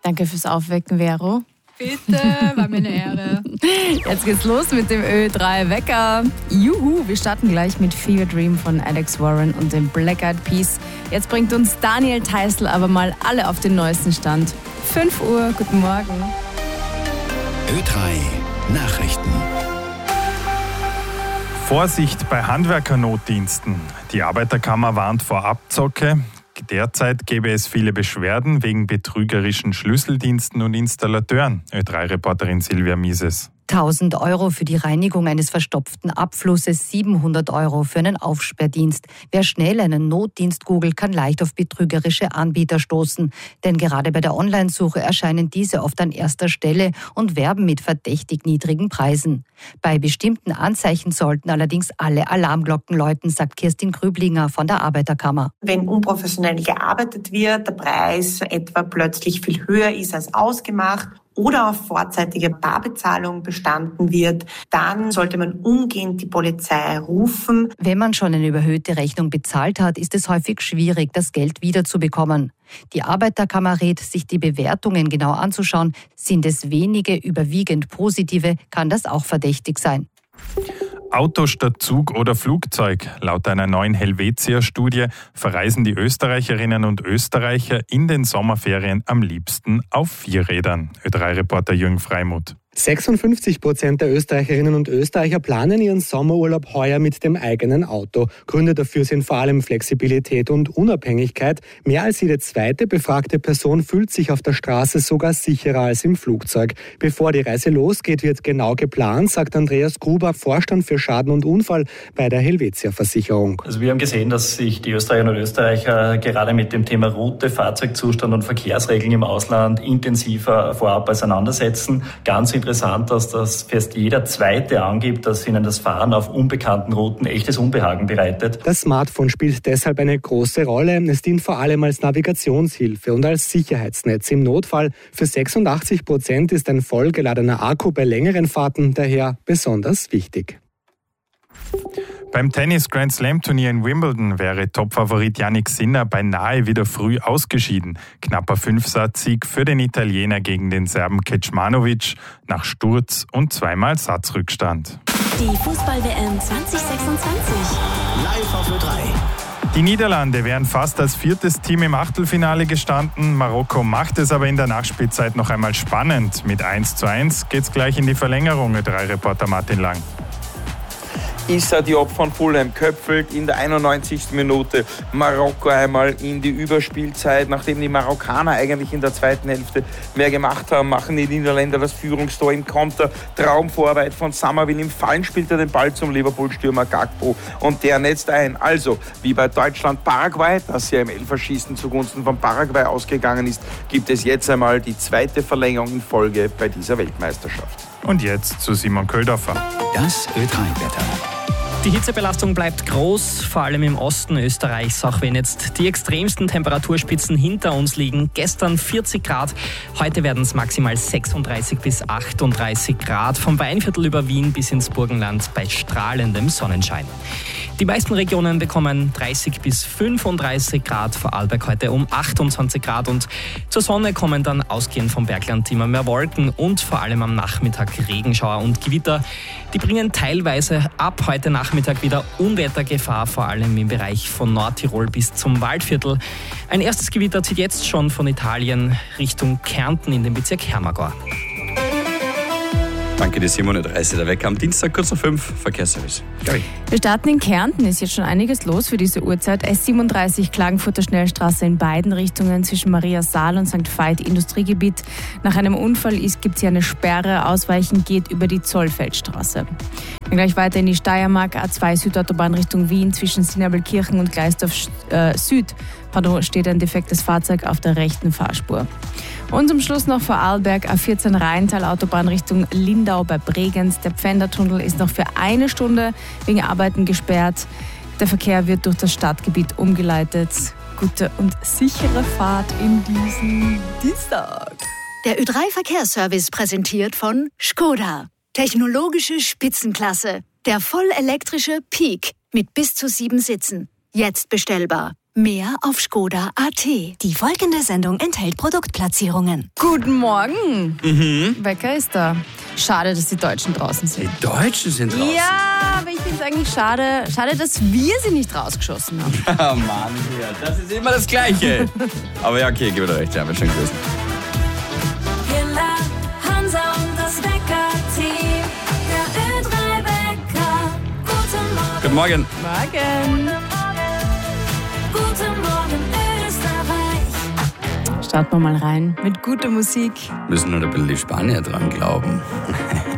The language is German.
Danke fürs Aufwecken, Vero. Bitte, war mir eine Ehre. Jetzt geht's los mit dem Ö3-Wecker. Juhu, wir starten gleich mit Fever Dream von Alex Warren und den Black Eyed Peas. Jetzt bringt uns Daniel Theißl aber mal alle auf den neuesten Stand. 5 Uhr, guten Morgen. Ö3 Nachrichten. Vorsicht bei Handwerkernotdiensten. Die Arbeiterkammer warnt vor Abzocke. Derzeit gäbe es viele Beschwerden wegen betrügerischen Schlüsseldiensten und Installateuren. Ö3-Reporterin Silvia Mises. 1.000 € für die Reinigung eines verstopften Abflusses, 700 € für einen Aufsperrdienst. Wer schnell einen Notdienst googelt, kann leicht auf betrügerische Anbieter stoßen. Denn gerade bei der Onlinesuche erscheinen diese oft an erster Stelle und werben mit verdächtig niedrigen Preisen. Bei bestimmten Anzeichen sollten allerdings alle Alarmglocken läuten, sagt Kirstin Grüblinger von der Arbeiterkammer. Wenn unprofessionell gearbeitet wird, der Preis etwa plötzlich viel höher ist als ausgemacht, oder auf vorzeitige Barbezahlung bestanden wird, dann sollte man umgehend die Polizei rufen. Wenn man schon eine überhöhte Rechnung bezahlt hat, ist es häufig schwierig, das Geld wiederzubekommen. Die Arbeiterkammer rät, sich die Bewertungen genau anzuschauen. Sind es wenige, überwiegend positive, kann das auch verdächtig sein. Auto statt Zug oder Flugzeug. Laut einer neuen Helvetia-Studie verreisen die Österreicherinnen und Österreicher in den Sommerferien am liebsten auf 4 Rädern. Ö3-Reporter Jürgen Freimuth. 56% der Österreicherinnen und Österreicher planen ihren Sommerurlaub heuer mit dem eigenen Auto. Gründe dafür sind vor allem Flexibilität und Unabhängigkeit. Mehr als jede zweite befragte Person fühlt sich auf der Straße sogar sicherer als im Flugzeug. Bevor die Reise losgeht, wird genau geplant, sagt Andreas Gruber, Vorstand für Schaden und Unfall bei der Helvetia-Versicherung. Also wir haben gesehen, dass sich die Österreicherinnen und Österreicher gerade mit dem Thema Route, Fahrzeugzustand und Verkehrsregeln im Ausland intensiver vorab auseinandersetzen. Ganz interessant, dass das fast jeder Zweite angibt, dass ihnen das Fahren auf unbekannten Routen echtes Unbehagen bereitet. Das Smartphone spielt deshalb eine große Rolle. Es dient vor allem als Navigationshilfe und als Sicherheitsnetz im Notfall. Für 86% ist ein vollgeladener Akku bei längeren Fahrten daher besonders wichtig. Beim Tennis-Grand-Slam-Turnier in Wimbledon wäre Topfavorit Jannik Sinner beinahe wieder früh ausgeschieden. Knapper 5-Satz-Sieg für den Italiener gegen den Serben Kecmanovic nach Sturz und zweimal Satzrückstand. Die Fußball-WM 2026. Live auf Ö3. Die Niederlande wären fast als 4. Team im Achtelfinale gestanden. Marokko macht es aber in der Nachspielzeit noch einmal spannend. Mit 1:1 geht's gleich in die Verlängerung. Ö3-Reporter Martin Lang. Issa Diop von Fulham köpfelt in der 91. Minute Marokko einmal in die Überspielzeit. Nachdem die Marokkaner eigentlich in der zweiten Hälfte mehr gemacht haben, machen die Niederländer das Führungstor im Konter. Traumvorarbeit von Summerville. Im Fallen spielt er den Ball zum Liverpool-Stürmer Gakpo und der netzt ein. Also, wie bei Deutschland-Paraguay, das ja im Elferschießen zugunsten von Paraguay ausgegangen ist, gibt es jetzt einmal die zweite Verlängerung in Folge bei dieser Weltmeisterschaft. Und jetzt zu Simon Köldorfer. Das Ö3-Wetter. Die Hitzebelastung bleibt groß, vor allem im Osten Österreichs, auch wenn jetzt die extremsten Temperaturspitzen hinter uns liegen. Gestern 40 Grad, heute werden es maximal 36 bis 38 Grad. Vom Weinviertel über Wien bis ins Burgenland bei strahlendem Sonnenschein. Die meisten Regionen bekommen 30 bis 35 Grad, Vorarlberg heute um 28 Grad und zur Sonne kommen dann ausgehend vom Bergland immer mehr Wolken und vor allem am Nachmittag Regenschauer und Gewitter. Die bringen teilweise ab heute Nachmittag wieder Unwettergefahr, vor allem im Bereich von Nordtirol bis zum Waldviertel. Ein erstes Gewitter zieht jetzt schon von Italien Richtung Kärnten in den Bezirk Hermagor. Danke dir, Simon. Der Reise der Wecker am Dienstag, kurz nach 5, Verkehrsservice. Gary. Wir starten in Kärnten, ist jetzt schon einiges los für diese Uhrzeit. S37 Klagenfurter Schnellstraße in beiden Richtungen zwischen Maria-Saal und St. Veit Industriegebiet. Nach einem Unfall gibt es hier eine Sperre. Ausweichen geht über die Zollfeldstraße. Dann gleich weiter in die Steiermark, A2 Südautobahn Richtung Wien zwischen Sinabelkirchen und Gleisdorf Süd. Steht ein defektes Fahrzeug auf der rechten Fahrspur. Und zum Schluss noch Vorarlberg, A14 Rheintal, Autobahn Richtung Lindau bei Bregenz. Der Pfändertunnel ist noch für 1 Stunde wegen Arbeiten gesperrt. Der Verkehr wird durch das Stadtgebiet umgeleitet. Gute und sichere Fahrt in diesen Dienstag. Der Ö3-Verkehrsservice präsentiert von Škoda. Technologische Spitzenklasse. Der vollelektrische Peak mit bis zu 7 Sitzen. Jetzt bestellbar. Mehr auf Skoda.at. Die folgende Sendung enthält Produktplatzierungen. Guten Morgen. Wecker ist da. Schade, dass die Deutschen draußen sind. Die Deutschen sind draußen? Ja, aber ich finde es eigentlich schade, dass wir sie nicht rausgeschossen haben. Oh Mann, das ist immer das Gleiche. Aber ja, okay, gebe dir recht, ja, wird schon gewesen. Hilla, Hansa und das Wecker-Team. Der Ö3-Wecker. Guten Morgen. Guten Morgen. Morgen. Guten Morgen, Österreich. Starten wir mal rein mit guter Musik. Müssen halt ein bisschen die Spanier dran glauben.